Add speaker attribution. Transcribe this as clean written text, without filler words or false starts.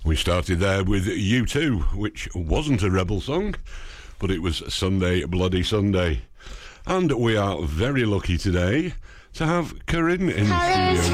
Speaker 1: We started there with U2, which wasn't a rebel song, but it was Sunday Bloody Sunday. And we are very lucky today to have Corinne in the studio.